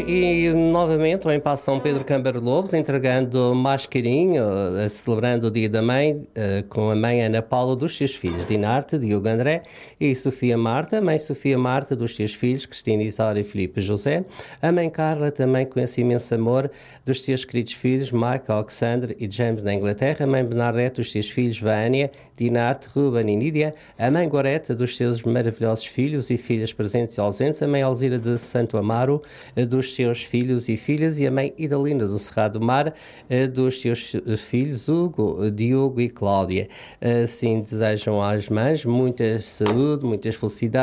e novamente vem para São Pedro Câmara Lobos, entregando mais carinho, celebrando o Dia da Mãe, com a mãe Ana Paula dos seus filhos, Dinarte, Diogo André e Sofia Marta, a mãe Sofia Marta dos seus filhos, Cristina Isaura e Filipe José, a mãe Carla também com esse imenso amor dos seus queridos filhos, Mike, Alexandre e James da Inglaterra, a mãe Bernadette dos seus filhos, Vânia, Dinarte, Ruben e Nídia, a mãe Goreta dos seus maravilhosos filhos e filhas presentes e ausentes, a mãe Alzira de Santo Amaro, dos seus filhos e filhas, e a mãe Idalina do Cerrado do Mar, dos seus filhos Hugo, Diogo e Cláudia. Assim desejam às mães muita saúde, muitas felicidades.